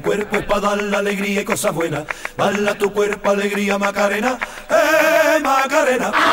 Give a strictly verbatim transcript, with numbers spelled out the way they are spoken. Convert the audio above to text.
Cuerpo es para dar la alegría y cosas buenas. Bala tu cuerpo, alegría, Macarena. ¡Eh, Macarena!